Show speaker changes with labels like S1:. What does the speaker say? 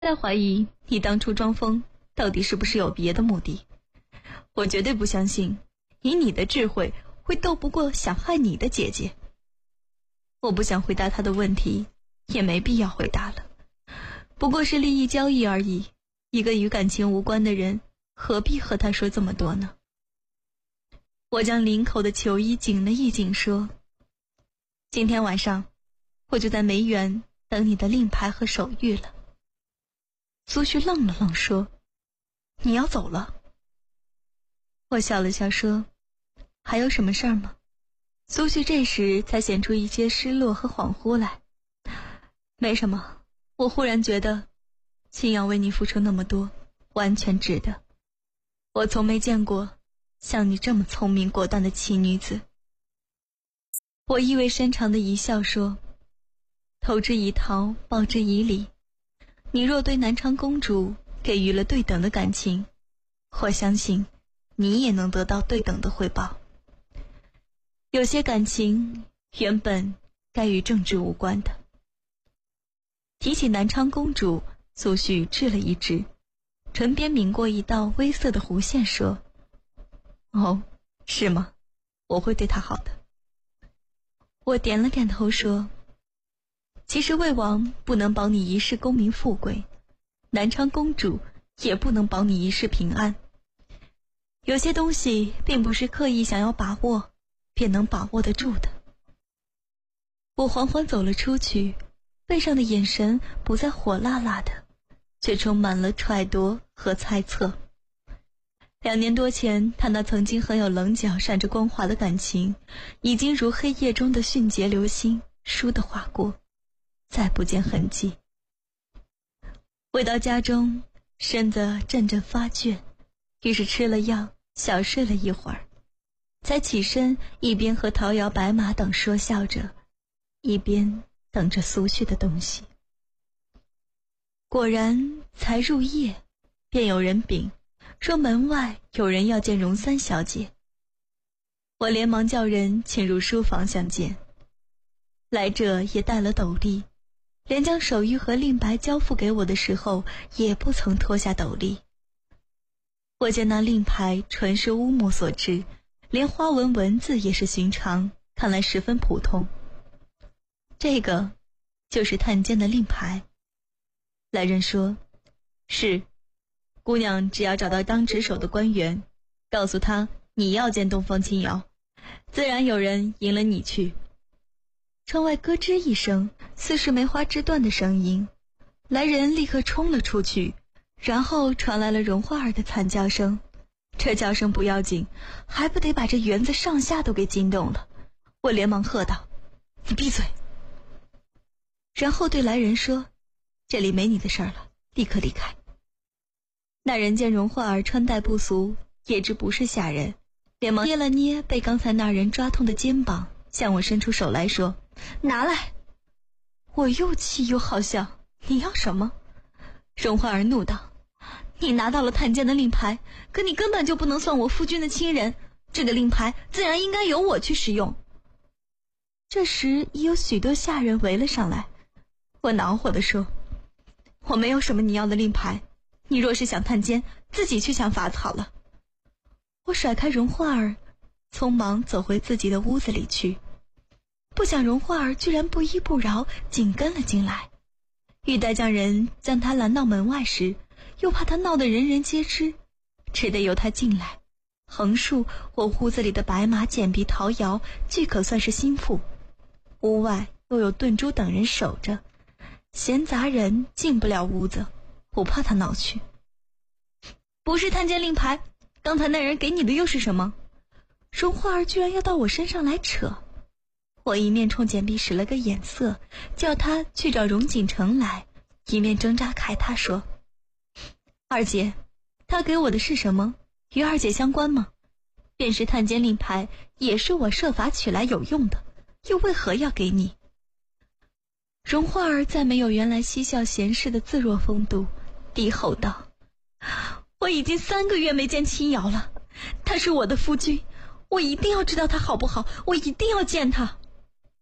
S1: 在怀疑你当初装疯到底是不是有别的目的。我绝对不相信以你的智慧会斗不过想害你的姐姐。我不想回答他的问题，也没必要回答了，不过是利益交易而已，一个与感情无关的人何必和他说这么多呢？我将领口的球衣紧了一紧，说，今天晚上我就在梅园等你的令牌和手谕了。苏旭愣了愣，说，你要走了？我笑了笑说，还有什么事儿吗？苏旭这时才显出一些失落和恍惚来。没什么，我忽然觉得青瑶为你付出那么多，完全值得。我从没见过像你这么聪明果断的奇女子。我意味深长的一笑说，投之以桃，报之以李。你若对南昌公主给予了对等的感情，我相信你也能得到对等的回报。有些感情原本该与政治无关的。提起南昌公主，苏旭掷了一掷，唇边抿过一道微涩的弧线，说，哦，是吗？我会对她好的。我点了点头说，其实魏王不能保你一世功名富贵，南昌公主也不能保你一世平安。有些东西并不是刻意想要把握便能把握得住的。我缓缓走了出去，背上的眼神不再火辣辣的，却充满了揣度和猜测。2年多前，他那曾经很有棱角闪着光华的感情，已经如黑夜中的迅捷流星，倏地划过，再不见痕迹。回到家中，身子阵阵发倦，于是吃了药，小睡了一会儿，才起身，一边和陶瑶、白马等说笑着，一边等着苏旭的东西。果然才入夜，便有人禀说门外有人要见荣三小姐。我连忙叫人请入书房相见。来者也带了斗笠，连将手谕和令牌交付给我的时候，也不曾脱下斗笠。我见那令牌纯是乌木所制，连花纹文字也是寻常，看来十分普通。这个就是探监的令牌。来人说，是，姑娘只要找到当值守的官员，告诉他你要见东方青瑶，自然有人迎了你去。窗外咯吱一声，似是梅花枝断的声音，来人立刻冲了出去，然后传来了荣花儿的惨叫声。这叫声不要紧，还不得把这园子上下都给惊动了。我连忙喝道，你闭嘴。然后对来人说，这里没你的事儿了，立刻离开。那人见荣花儿穿戴不俗，也知不是下人，连忙捏了捏被刚才那人抓痛的肩膀，向我伸出手来说，拿来。我又气又好笑，你要什么？荣花儿怒道，你拿到了探监的令牌，可你根本就不能算我夫君的亲人，这个令牌自然应该由我去使用。这时已有许多下人围了上来。我恼火地说，我没有什么你要的令牌，你若是想探监，自己去想法子好了。我甩开荣花儿，匆忙走回自己的屋子里去。不想荣花儿居然不依不饶，紧跟了进来。欲待将人将他拦到门外时，又怕他闹得人人皆知，只得由他进来。横竖我屋子里的白马、简碧、陶瑶俱可算是心腹，屋外又有顿珠等人守着，闲杂人进不了屋子，我怕他闹去。不是探监令牌，刚才那人给你的又是什么？荣花儿居然要到我身上来扯。我一面冲简碧使了个眼色，叫他去找荣锦城来，一面挣扎开他说，二姐，他给我的是什么？与二姐相关吗？便是探监令牌，也是我设法取来有用的，又为何要给你？荣花儿再没有原来嬉笑闲适的自若风度，低吼道，我已经3个月没见青瑶了，他是我的夫君，我一定要知道他好不好，我一定要见他。